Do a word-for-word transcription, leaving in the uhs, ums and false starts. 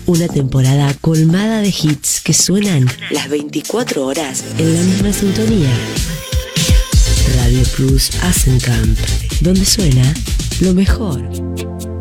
Una temporada colmada de hits que suenan las veinticuatro horas en la misma sintonía. Radio Plus Asencamp, donde suena lo mejor.